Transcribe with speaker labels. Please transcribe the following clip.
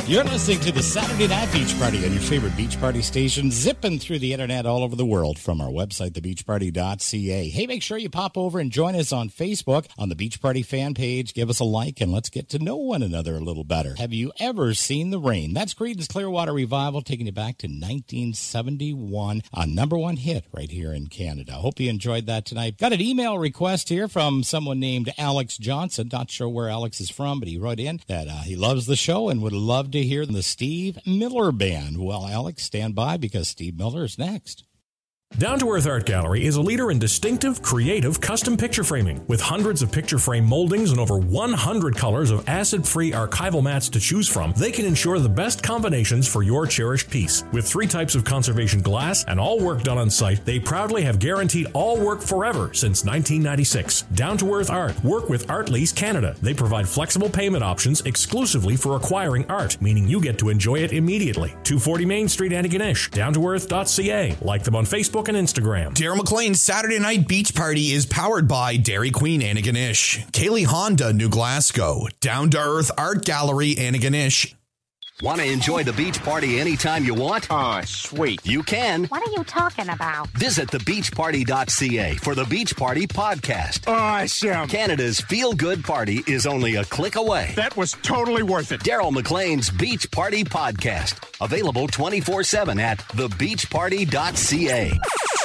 Speaker 1: You're listening to the Saturday Night Beach Party on your favorite beach party station, zipping through the internet all over the world from our website, thebeachparty.ca. Hey, make sure you pop over and join us on Facebook on the Beach Party fan page. Give us a like and let's get to know one another a little better. Have you ever seen the rain? That's Creedence Clearwater Revival, taking you back to 1971, a number one hit right here in Canada. Hope you enjoyed that tonight. Got an email request here from someone named Alex Johnson. Not sure where Alex is from, but he wrote in that he loves the show and would love to hear the Steve Miller Band. Well, Alex, stand by because Steve Miller is next.
Speaker 2: Down to Earth Art Gallery is a leader in distinctive, creative, custom picture framing. With hundreds of picture frame moldings and over 100 colors of acid-free archival mats to choose from, they can ensure the best combinations for your cherished piece. With 3 types of conservation glass and all work done on site, they proudly have guaranteed all work forever since 1996. Down to Earth Art. Work with Art Lease Canada. They provide flexible payment options exclusively for acquiring art, meaning you get to enjoy it immediately. 240 Main Street, Antigonish. DownToEarth.ca. Like them on Facebook and Instagram.
Speaker 3: Daryl McLean's Saturday Night Beach Party is powered by Dairy Queen Antigonish, Kaylee Honda New Glasgow, Down to Earth Art Gallery Antigonish.
Speaker 4: Want to enjoy the beach party anytime you want?
Speaker 5: Aw, sweet.
Speaker 4: You can.
Speaker 6: What are you talking about?
Speaker 4: Visit thebeachparty.ca for the Beach Party podcast.
Speaker 5: Awesome.
Speaker 4: Canada's feel-good party is only a click away.
Speaker 5: That was totally worth it.
Speaker 4: Daryl McLean's Beach Party podcast. Available 24/7 at thebeachparty.ca.